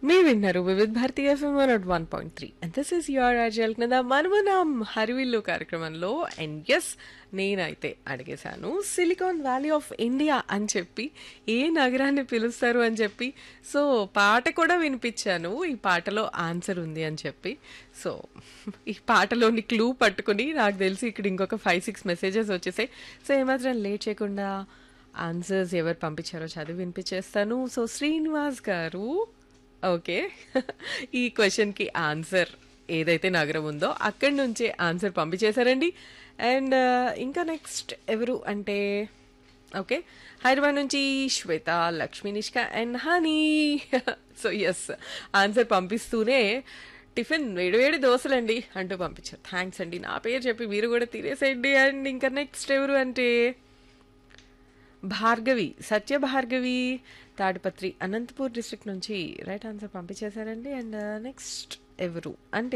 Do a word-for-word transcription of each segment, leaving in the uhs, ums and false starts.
మీరు విన్నారు Vividh Bharati FM one one point three and this is your అజల్ కదా మనమనం హరివిల్లు కార్యక్రమంలో. అండ్ ఎస్, నేనైతే అడిగేశాను సిలికాన్ వ్యాలీ ఆఫ్ ఇండియా అని చెప్పి ఏ నగరాన్ని పిలుస్తారు అని చెప్పి. సో పాట కూడా వినిపించాను, ఈ పాటలో ఆన్సర్ ఉంది అని చెప్పి. సో ఈ పాటలోని క్లూ పట్టుకుని నాకు తెలిసి ఇక్కడ ఇంకొక ఫైవ్ సిక్స్ మెసేజెస్ వచ్చేసాయి. సో ఏమాత్రం లేట్ చేయకుండా ఆన్సర్స్ ఎవరు పంపించారో చదివి వినిపించేస్తాను. సో శ్రీనివాస్ గారు, ఓకే, ఈ క్వశ్చన్కి ఆన్సర్ ఏదైతే నగరం ఉందో అక్కడి నుంచే ఆన్సర్ పంపించేశారండి. అండ్ ఇంకా నెక్స్ట్ ఎవరు అంటే, ఓకే, హైదరాబాద్ నుంచి శ్వేత, Lakshmi, Nishka and honey. So yes, answer పంపిస్తూనే tiffin వేడివేడి దోశలండి అంటూ పంపించారు. థ్యాంక్స్ అండి, నా పేరు చెప్పి మీరు కూడా తినేసేయండి. అండ్ ఇంకా నెక్స్ట్ ఎవరు అంటే భార్గవి, సత్య భార్గవి, తాడిపత్రి, అనంతపూర్ డిస్ట్రిక్ట్ నుంచి రైట్ ఆన్సర్ పంపించేశారండి. అండ్ నెక్స్ట్ ఎవరు అంటే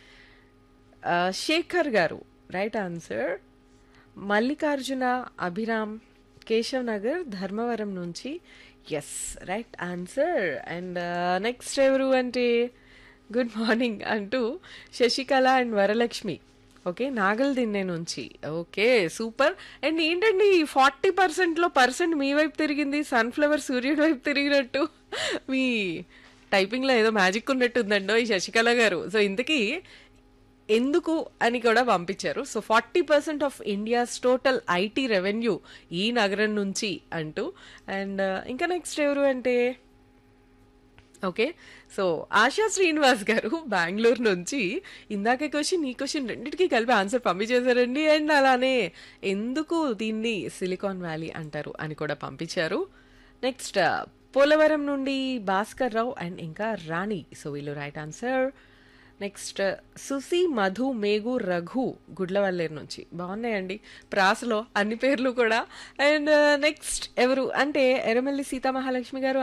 ఆ, శేఖర్ గారు, రైట్ ఆన్సర్. మల్లికార్జున, అభిరామ్, కేశవ్ నగర్, ధర్మవరం నుంచి yes, right answer. And next ఎవరు అంటే గుడ్ మార్నింగ్ అంటూ శశికళ అండ్ వరలక్ష్మి, ఓకే, నాగల్ దిన్నే నుంచి. Okay, super. అండ్ ఏంటండి ఫార్టీ పర్సెంట్లో పర్సెంట్ మీ వైపు తిరిగింది, సన్ఫ్లవర్ సూర్యుడి వైపు తిరిగినట్టు. మీ టైపింగ్లో ఏదో మ్యాజిక్ ఉన్నట్టు ఉందండో ఈ శశికళ గారు. సో ఇంతకీ ఎందుకు అని కూడా పంపించారు. So forty percent of India's total IT revenue ఈ నగరం నుంచి అంటూ. అండ్ ఇంకా నెక్స్ట్ ఎవరు అంటే, ఓకే, సో ఆశా శ్రీనివాస్ గారు బెంగళూరు నుంచి ఇందాక క్వశ్చన్ ఈ క్వశ్చన్ రెండింటికి కలిపి ఆన్సర్ పంపించేశారండి. అండ్ అలానే ఎందుకు దీన్ని సిలికాన్ వ్యాలీ అంటారు అని కూడా పంపించారు. నెక్స్ట్ పోలవరం నుండి భాస్కర్ రావు అండ్ ఇంకా రాణి, సో వీళ్ళు right answer. Next Susi, Madhu, Meghu, Raghu Gudlavalleru నుంచి. బాగున్నాయండి ప్రాసలో అన్ని పేర్లు కూడా. అండ్ నెక్స్ట్ ఎవరు అంటే ఎర్రమల్లి సీతామహాలక్ష్మి గారు